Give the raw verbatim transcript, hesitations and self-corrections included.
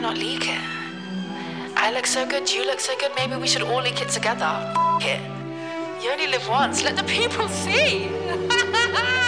not leak it? I look so good, you look so good, maybe we should all leak it together. F it. You only live once, let the people see.